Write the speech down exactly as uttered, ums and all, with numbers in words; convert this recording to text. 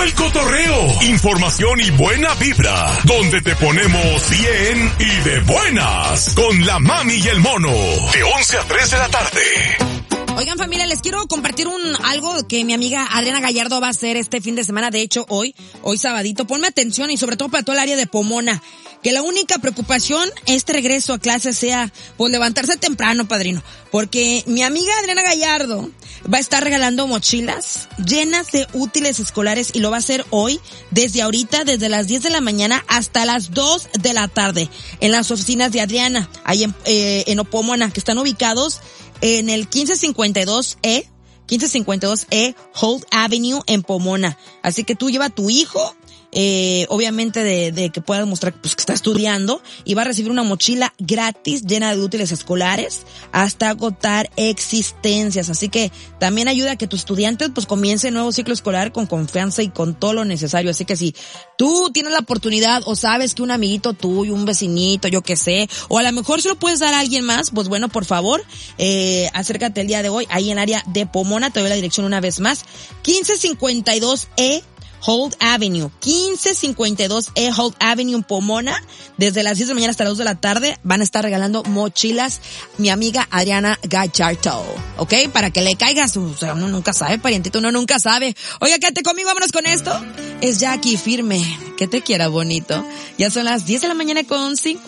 el cotorreo, información y buena vibra, donde te ponemos bien y de buenas, con la mami y el mono, de once a tres de la tarde. Oigan, familia, les quiero compartir un algo que mi amiga Adriana Gallardo va a hacer este fin de semana, de hecho hoy, hoy sabadito. Ponme atención y sobre todo para todo el área de Pomona, que la única preocupación este regreso a clase sea pues levantarse temprano, padrino, porque mi amiga Adriana Gallardo va a estar regalando mochilas llenas de útiles escolares y lo va a hacer hoy, desde ahorita, desde las diez de la mañana hasta las dos de la tarde, en las oficinas de Adriana, ahí en, eh, en Pomona, que están ubicados en el quince cincuenta y dos E, quince cincuenta y dos E Holt Avenue en Pomona. Así que tú lleva a tu hijo, eh, obviamente de, de que puedas mostrar pues que está estudiando, y va a recibir una mochila gratis llena de útiles escolares hasta agotar existencias. Así que también ayuda a que tu estudiante pues comience el nuevo ciclo escolar con confianza y con todo lo necesario. Así que si tú tienes la oportunidad o sabes que un amiguito tuyo, un vecinito, yo qué sé, o a lo mejor se lo puedes dar a alguien más, pues bueno, por favor, eh, acércate el día de hoy ahí en el área de Pomona. Te doy la dirección una vez más, quince cincuenta y dos E Holt Avenue, quince cincuenta y dos E Holt Avenue en Pomona. Desde las diez de la mañana hasta las dos de la tarde van a estar regalando mochilas mi amiga Adriana Gallardo, ¿ok? Para que le caigas, o sea, uno nunca sabe, parientito, uno nunca sabe. Oiga, quédate conmigo, vámonos con esto. Es Jackie Firme, que te quiera bonito. Ya son las diez de la mañana con cinco.